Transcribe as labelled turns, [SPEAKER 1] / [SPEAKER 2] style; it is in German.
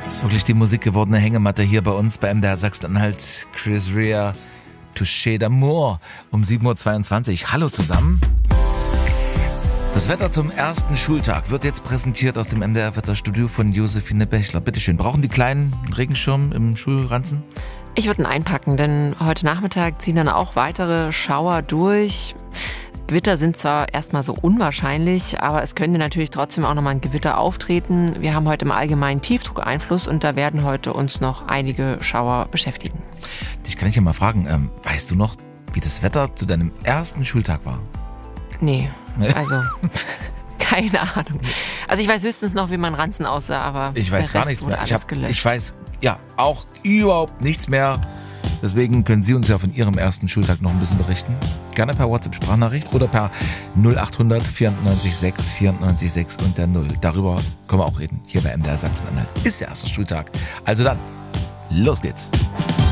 [SPEAKER 1] Das ist wirklich die musikgewordene Hängematte hier bei uns bei MDR Sachsen-Anhalt. Chris Rea, Touché d'amour um 7.22 Uhr. Hallo zusammen. Das Wetter zum ersten Schultag wird jetzt präsentiert aus dem MDR-Wetterstudio von Josephine Bechler. Bitte schön. Brauchen die Kleinen einen Regenschirm im Schulranzen?
[SPEAKER 2] Ich würde ihn einpacken, denn heute Nachmittag ziehen dann auch weitere Schauer durch. Gewitter sind zwar erstmal so unwahrscheinlich, aber es könnte natürlich trotzdem auch nochmal ein Gewitter auftreten. Wir haben heute im allgemeinen Tiefdruckeinfluss und da werden heute uns noch einige Schauer beschäftigen.
[SPEAKER 1] Dich kann ich ja mal fragen, weißt du noch, wie das Wetter zu deinem ersten Schultag war?
[SPEAKER 2] Nee, also keine Ahnung. Also ich weiß höchstens noch, wie mein Ranzen aussah, aber
[SPEAKER 1] ich weiß gar nichts mehr.
[SPEAKER 2] Gelöscht.
[SPEAKER 1] Ich weiß ja auch überhaupt nichts mehr. Deswegen können Sie uns ja von Ihrem ersten Schultag noch ein bisschen berichten. Gerne per WhatsApp-Sprachnachricht oder per 0800 94 6 94 6 und der 0. Darüber können wir auch reden, hier bei MDR Sachsen-Anhalt. Ist der erste Schultag. Also dann, los geht's.